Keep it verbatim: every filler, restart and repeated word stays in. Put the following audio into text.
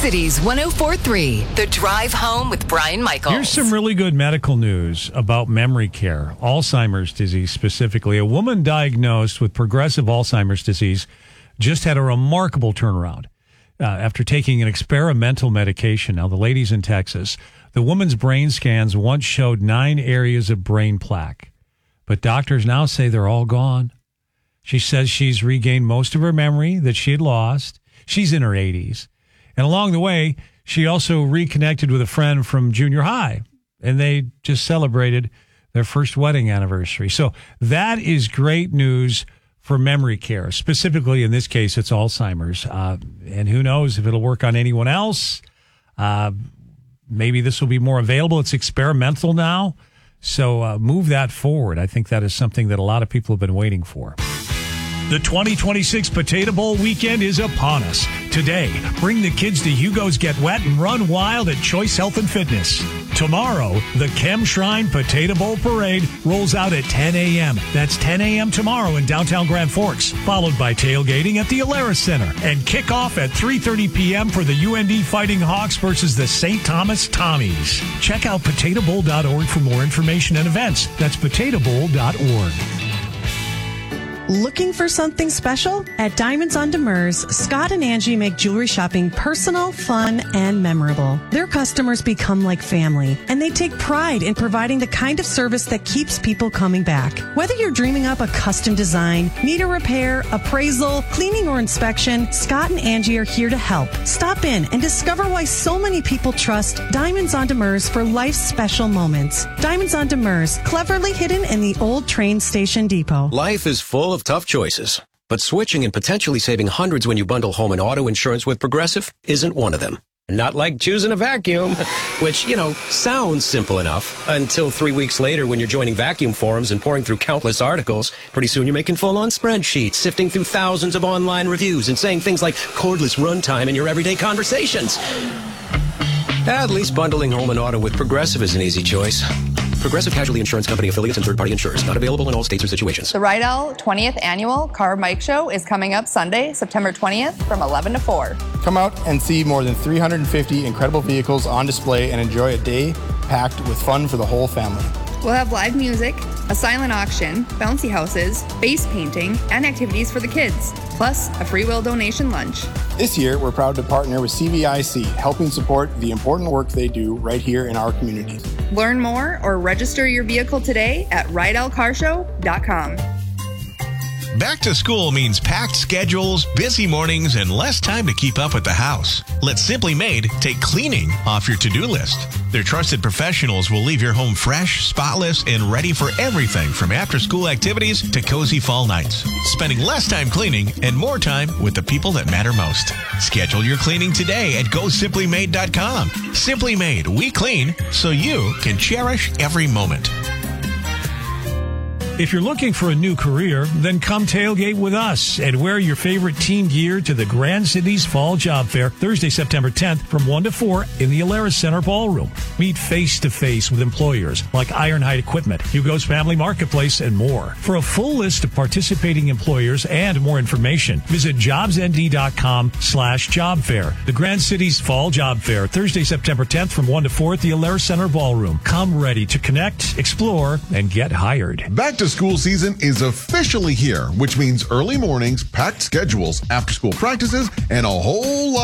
Cities one oh four point three, The Drive Home with Brian Michaels. Here's some really good medical news about memory care, Alzheimer's disease specifically. A woman diagnosed with progressive Alzheimer's disease just had a remarkable turnaround uh, after taking an experimental medication. Now, the lady's in Texas. The woman's brain scans once showed nine areas of brain plaque, but doctors now say they're all gone. She says she's regained most of her memory that she had lost. She's in her eighties. And along the way, she also reconnected with a friend from junior high, and they just celebrated their first wedding anniversary. So that is great news for memory care. Specifically, in this case, it's Alzheimer's. Uh, and who knows if it'll work on anyone else. Uh, maybe this will be more available. It's experimental now. So uh, move that forward. I think that is something that a lot of people have been waiting for. The twenty twenty-six Potato Bowl weekend is upon us. Today, bring the kids to Hugo's Get Wet and run wild at Choice Health and Fitness. Tomorrow, the Chem Shrine Potato Bowl Parade rolls out at ten a.m. That's ten a.m. tomorrow in downtown Grand Forks, followed by tailgating at the Alara Center and kickoff at three thirty p.m. for the U N D Fighting Hawks versus the Saint Thomas Tommies. Check out potato bowl dot org for more information and events. That's potato bowl dot org. Looking for something special? At Diamonds on Demers, Scott and Angie make jewelry shopping personal, fun, and memorable. Their customers become like family, and they take pride in providing the kind of service that keeps people coming back. Whether you're dreaming up a custom design, need a repair, appraisal, cleaning, or inspection, Scott and Angie are here to help. Stop in and discover why so many people trust Diamonds on Demers for life's special moments. Diamonds on Demers, cleverly hidden in the old train station depot. Life is full of tough choices, but switching and potentially saving hundreds when you bundle home and auto insurance with Progressive isn't one of them. Not like choosing a vacuum, which, you know, sounds simple enough until three weeks later when you're joining vacuum forums and pouring through countless articles. Pretty soon you're making full-on spreadsheets, sifting through thousands of online reviews and saying things like cordless runtime in your everyday conversations. At least bundling home and auto with Progressive is an easy choice. Progressive Casualty Insurance Company affiliates and third-party insurers. Not available in all states or situations. The Rydell twentieth Annual Car Bike Show is coming up Sunday, September twentieth from eleven to four. Come out and see more than three hundred fifty incredible vehicles on display and enjoy a day packed with fun for the whole family. We'll have live music, a silent auction, bouncy houses, face painting, and activities for the kids, plus a free will donation lunch. This year, we're proud to partner with C V I C, helping support the important work they do right here in our communities. Learn more or register your vehicle today at rydell car show dot com. Back to school means packed schedules, busy mornings, and less time to keep up with the house. Let Simply Made take cleaning off your to-do list. Their trusted professionals will leave your home fresh, spotless, and ready for everything from after-school activities to cozy fall nights. Spending less time cleaning and more time with the people that matter most. Schedule your cleaning today at go simply made dot com. Simply Made, we clean so you can cherish every moment. If you're looking for a new career, then come tailgate with us and wear your favorite team gear to the Grand Cities Fall Job Fair Thursday, September tenth from one to four in the Alara Center Ballroom. Meet face-to-face with employers like Ironhide Equipment, Hugo's Family Marketplace, and more. For a full list of participating employers and more information, visit jobsnd.com slash job fair. The Grand Cities Fall Job Fair Thursday, September tenth from one to four at the Alara Center Ballroom. Come ready to connect, explore, and get hired. Back to school season is officially here, which means early mornings, packed schedules, after-school practices, and a whole lot